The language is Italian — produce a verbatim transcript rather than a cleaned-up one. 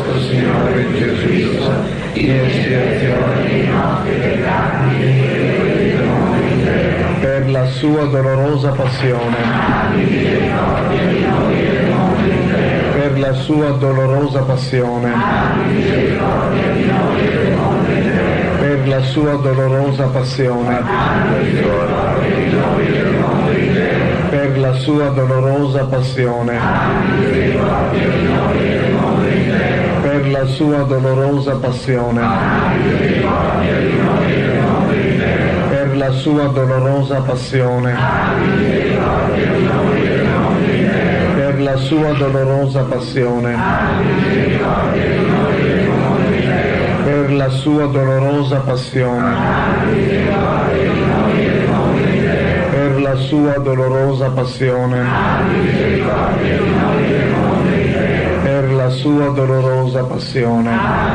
nostro Signore Gesù Cristo, in espiazione dei nostri peccati e quelli del mondo intero. Per la sua dolorosa passione, per la sua dolorosa passione, per la sua dolorosa passione, per la sua dolorosa passione, per la sua dolorosa passione, per la sua dolorosa passione, per la sua dolorosa passione, per la sua dolorosa passione, per la sua dolorosa passione, per la sua dolorosa passione.